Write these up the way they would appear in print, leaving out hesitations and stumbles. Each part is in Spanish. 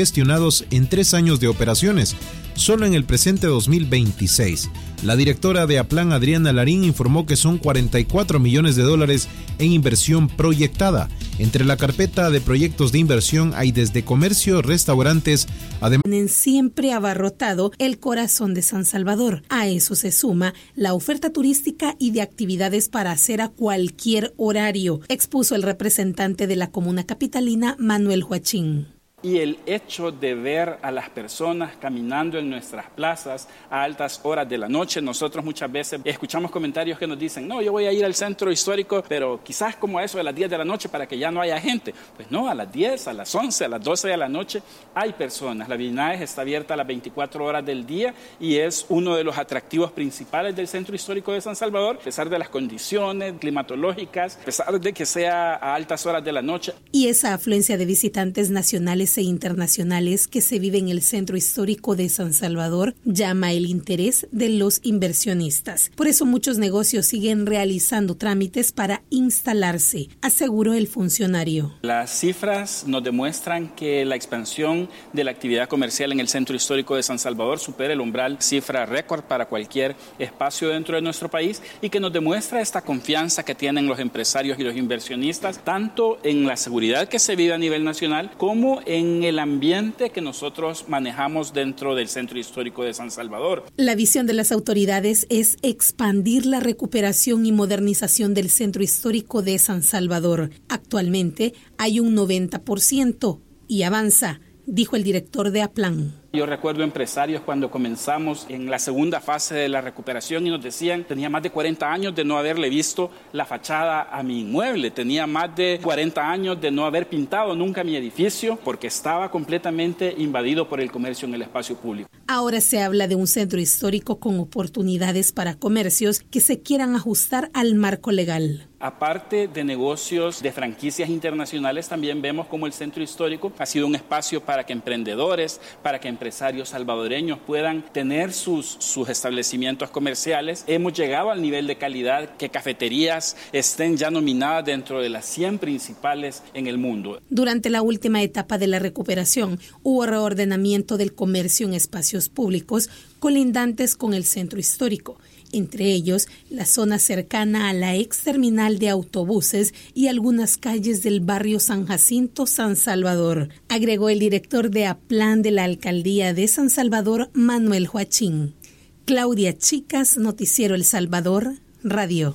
gestionados en 3 años de operaciones, solo en el presente 2026. La directora de Aplan, Adriana Larín, informó que son $44 millones en inversión proyectada. Entre la carpeta de proyectos de inversión hay desde comercio, restaurantes, además siempre abarrotado el corazón de San Salvador. A eso se suma la oferta turística y de actividades para hacer a cualquier horario, expuso el representante de la comuna capitalina, Manuel Huachín. Y el hecho de ver a las personas caminando en nuestras plazas a altas horas de la noche, nosotros muchas veces escuchamos comentarios que nos dicen, no, yo voy a ir al centro histórico, pero quizás como a eso de las 10 de la noche para que ya no haya gente. Pues no, a las 10, a las 11, a las 12 de la noche hay personas. La BINAES está abierta a las 24 horas del día y es uno de los atractivos principales del centro histórico de San Salvador, a pesar de las condiciones climatológicas, a pesar de que sea a altas horas de la noche. Y esa afluencia de visitantes nacionales e internacionales que se vive en el centro histórico de San Salvador llama el interés de los inversionistas. Por eso muchos negocios siguen realizando trámites para instalarse, aseguró el funcionario. Las cifras nos demuestran que la expansión de la actividad comercial en el centro histórico de San Salvador supera el umbral, cifra récord para cualquier espacio dentro de nuestro país, y que nos demuestra esta confianza que tienen los empresarios y los inversionistas, tanto en la seguridad que se vive a nivel nacional como en el ambiente que nosotros manejamos dentro del centro histórico de San Salvador. La visión de las autoridades es expandir la recuperación y modernización del centro histórico de San Salvador. Actualmente hay un 90% y avanza, dijo el director de Aplan. Yo recuerdo empresarios cuando comenzamos en la segunda fase de la recuperación y nos decían, tenía más de 40 años de no haberle visto la fachada a mi inmueble, tenía más de 40 años de no haber pintado nunca mi edificio porque estaba completamente invadido por el comercio en el espacio público. Ahora se habla de un centro histórico con oportunidades para comercios que se quieran ajustar al marco legal. Aparte de negocios de franquicias internacionales, también vemos como el centro histórico ha sido un espacio para que emprendedores, para que empresarios salvadoreños puedan tener sus establecimientos comerciales. Hemos llegado al nivel de calidad que cafeterías estén ya nominadas dentro de las 100 principales en el mundo. Durante la última etapa de la recuperación, hubo reordenamiento del comercio en espacios públicos colindantes con el centro histórico. Entre ellos, la zona cercana a la ex terminal de autobuses y algunas calles del barrio San Jacinto, San Salvador, agregó el director de Aplan de la Alcaldía de San Salvador, Manuel Huachín. Claudia Chicas, Noticiero El Salvador, Radio.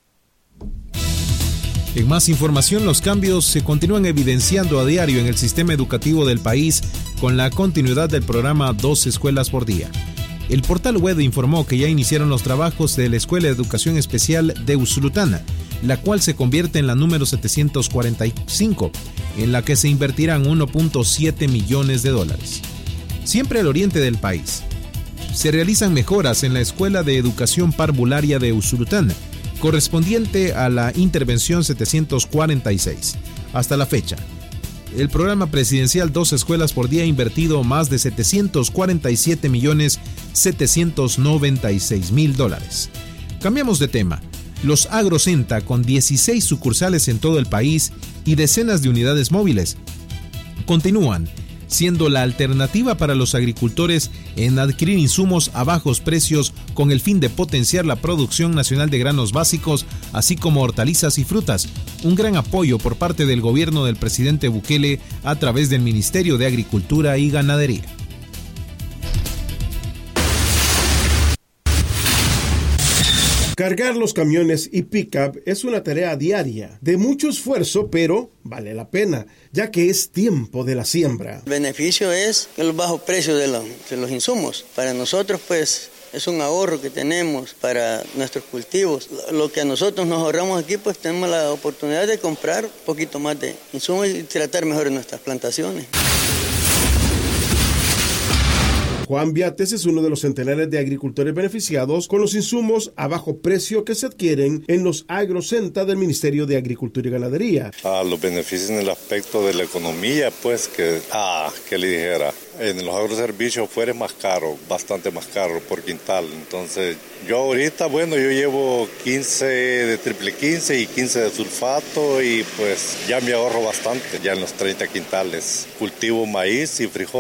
En más información, los cambios se continúan evidenciando a diario en el sistema educativo del país con la continuidad del programa 2 escuelas por día. El portal web informó que ya iniciaron los trabajos de la Escuela de Educación Especial de Usulutana, la cual se convierte en la número 745, en la que se invertirán $1.7 millones. Siempre al oriente del país. Se realizan mejoras en la Escuela de Educación Parvularia de Usulutana, correspondiente a la intervención 746. Hasta la fecha, el programa presidencial 2 escuelas por día ha invertido más de $747.796.000. Cambiamos de tema. Los Agrocenta, con 16 sucursales en todo el país y decenas de unidades móviles, continúan siendo la alternativa para los agricultores en adquirir insumos a bajos precios con el fin de potenciar la producción nacional de granos básicos, así como hortalizas y frutas. Un gran apoyo por parte del gobierno del presidente Bukele a través del Ministerio de Agricultura y Ganadería. Cargar los camiones y pick-up es una tarea diaria, de mucho esfuerzo, pero vale la pena, ya que es tiempo de la siembra. El beneficio es los bajos precios de los insumos. Para nosotros, pues, es un ahorro que tenemos para nuestros cultivos. Lo que a nosotros nos ahorramos aquí, pues tenemos la oportunidad de comprar un poquito más de insumos y tratar mejor nuestras plantaciones. Juan Viates es uno de los centenares de agricultores beneficiados con los insumos a bajo precio que se adquieren en los agrocenta del Ministerio de Agricultura y Ganadería. Los beneficios en el aspecto de la economía, pues que le dijera, en los agroservicios fuera más caro, bastante más caro por quintal. Entonces, yo ahorita, yo llevo 15 de triple 15 y 15 de sulfato y pues ya me ahorro bastante, ya en los 30 quintales. Cultivo maíz y frijol.